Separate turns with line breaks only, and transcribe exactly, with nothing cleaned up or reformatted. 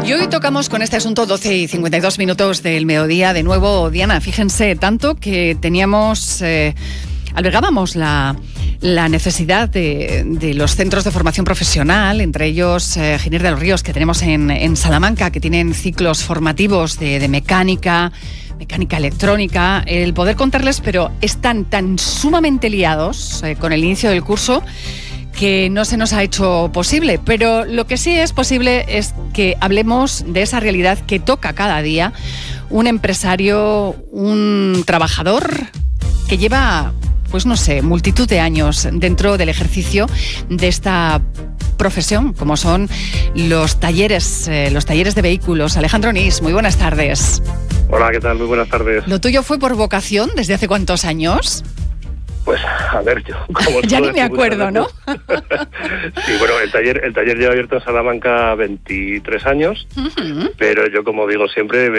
Y hoy tocamos con este asunto doce y cincuenta y dos minutos del mediodía. De nuevo, Diana, fíjense, tanto que teníamos, eh, albergábamos la, la necesidad de, de los centros de formación profesional, entre ellos eh, Giner de los Ríos, que tenemos en, en Salamanca, que tienen ciclos formativos de, de mecánica, mecánica electrónica, el poder contarles, pero están tan sumamente liados eh, con el inicio del curso que no se nos ha hecho posible, pero lo que sí es posible es que hablemos de esa realidad que toca cada día un empresario, un trabajador que lleva, pues no sé, multitud de años dentro del ejercicio de esta profesión, como son los talleres, eh, los talleres de vehículos. Alejandro Nis, muy buenas tardes.
Hola, ¿qué tal? Muy buenas tardes.
¿Lo tuyo fue por vocación desde hace cuántos años?
Pues, a ver, yo... Como
ya ni me acuerdo, ¿no?
Sí, bueno, el taller el taller lleva abierto en Salamanca veintitrés años, uh-huh. Pero yo, como digo siempre,